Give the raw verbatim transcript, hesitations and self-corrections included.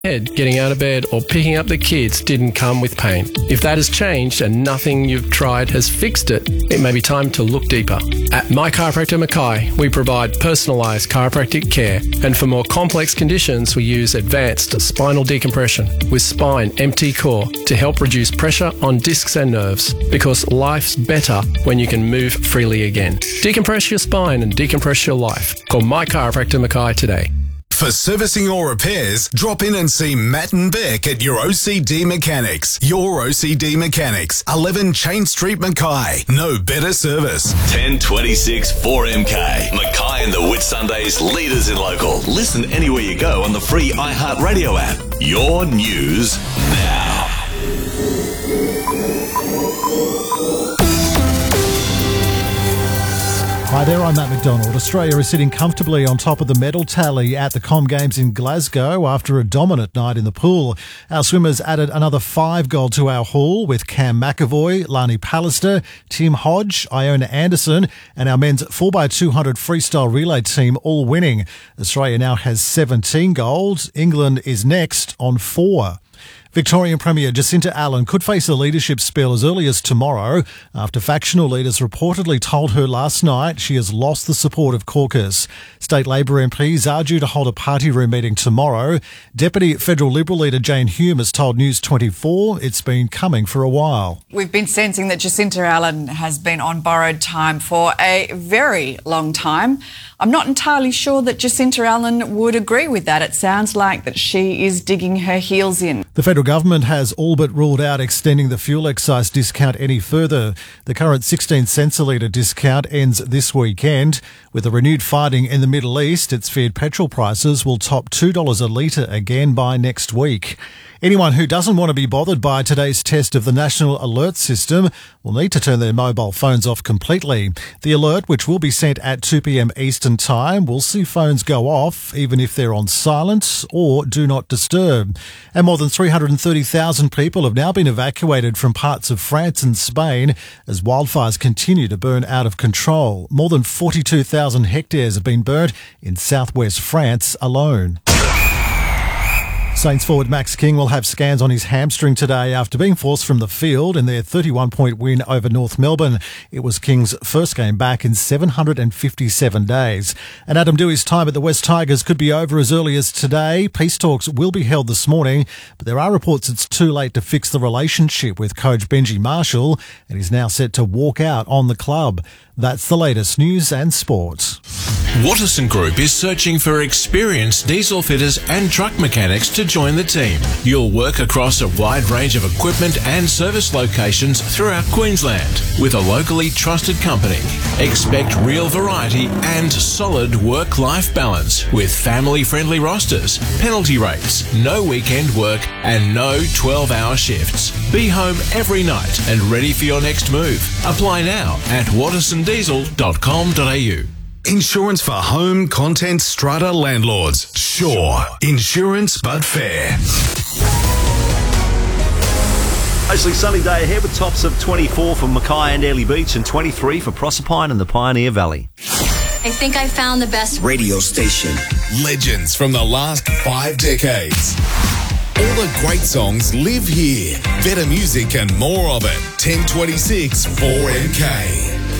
head, getting out of bed or picking up the kids didn't come with pain. If that has changed and nothing you've tried has fixed it, it may be time to look deeper. At My Chiropractor Mackay, we provide personalised chiropractic care, and for more complex conditions, we use advanced spinal decompression with Spine M T Core to help reduce pressure on discs and nerves, because life's better when you can move freely again. Decompress your spine and decompress your life. Call My Chiropractor Mackay today. For servicing or repairs, drop in and see Matt and Beck at your O C D Mechanics. Your O C D Mechanics, eleven Chain Street, Mackay. No better service. ten twenty-six four M K. Mackay and the Whitsundays, leaders in local. Listen anywhere you go on the free iHeartRadio app. Your news now. Hi there, I'm Matt McDonald. Australia is sitting comfortably on top of the medal tally at the Com Games in Glasgow after a dominant night in the pool. Our swimmers added another five gold to our haul with Cam McAvoy, Lani Pallister, Tim Hodge, Iona Anderson and our men's four by two hundred freestyle relay team all winning. Australia now has seventeen gold. England is next on four. Victorian Premier Jacinta Allen could face a leadership spill as early as tomorrow after factional leaders reportedly told her last night she has lost the support of caucus. State Labor M Ps are due to hold a party room meeting tomorrow. Deputy Federal Liberal leader Jane Hume has told News twenty-four it's been coming for a while. We've been sensing that Jacinta Allen has been on borrowed time for a very long time. I'm not entirely sure that Jacinta Allen would agree with that. It sounds like that she is digging her heels in. The federal government has all but ruled out extending the fuel excise discount any further. The current sixteen cents a litre discount ends this weekend. With the renewed fighting in the Middle East, it's feared petrol prices will top two dollars a litre again by next week. Anyone who doesn't want to be bothered by today's test of the National Alert System will need to turn their mobile phones off completely. The alert, which will be sent at two p.m. Eastern Time, will see phones go off even if they're on silent or do not disturb. And more than three hundred thirty thousand people have now been evacuated from parts of France and Spain as wildfires continue to burn out of control. More than forty-two thousand hectares have been burnt in southwest France alone. Saints forward Max King will have scans on his hamstring today after being forced from the field in their thirty-one point win over North Melbourne. It was King's first game back in seven hundred fifty-seven days. And Adam Dewey's time at the West Tigers could be over as early as today. Peace talks will be held this morning, but there are reports it's too late to fix the relationship with coach Benji Marshall, and he's now set to walk out on the club. That's the latest news and sport. Watterson Group is searching for experienced diesel fitters and truck mechanics to join the team. You'll work across a wide range of equipment and service locations throughout Queensland with a locally trusted company. Expect real variety and solid work-life balance with family-friendly rosters, penalty rates, no weekend work and no twelve-hour shifts. Be home every night and ready for your next move. Apply now at watterson diesel dot com dot a u. Insurance for home, content, strata landlords. Sure. Insurance but fair. Mostly sunny day ahead with tops of twenty-four for Mackay and Airlie Beach and twenty-three for Proserpine and the Pioneer Valley. I think I found the best radio station. Legends from the last five decades. All the great songs live here. Better music and more of it. ten twenty-six four M K.